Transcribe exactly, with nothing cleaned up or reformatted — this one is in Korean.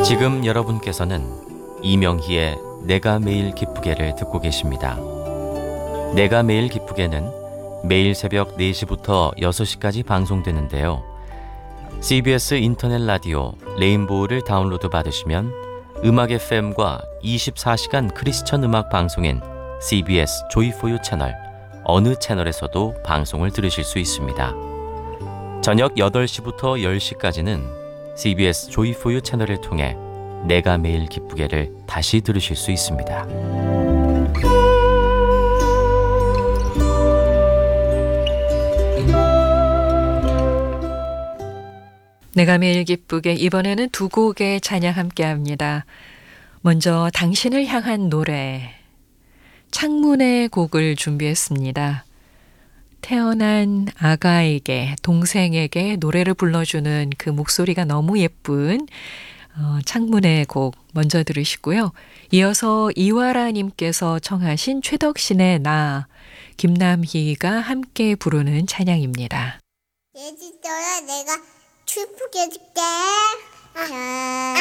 지금 여러분께서는 이명희의 내가 매일 기쁘게를 듣고 계십니다. 내가 매일 기쁘게는 매일 새벽 네 시부터 여섯 시까지 방송되는데요. 씨비에스 인터넷 라디오 레인보우를 다운로드 받으시면 음악 에프엠과 이십사 시간 크리스천 음악 방송인 씨비에스 조이포유 채널 어느 채널에서도 방송을 들으실 수 있습니다. 저녁 여덟 시부터 열 시까지는 씨비에스 조이포유 채널을 통해 내가 매일 기쁘게를 다시 들으실 수 있습니다. 내가 매일 기쁘게 이번에는 두 곡의 찬양 함께합니다. 먼저 당신을 향한 노래 창문의 곡을 준비했습니다. 태어난 아가에게 동생에게 노래를 불러주는 그 목소리가 너무 예쁜 어, 창문의 곡 먼저 들으시고요. 이어서 이화라님께서 청하신 최덕신의 나 김남희가 함께 부르는 찬양입니다. 예지더라 내가 슬프게 해줄게. 아,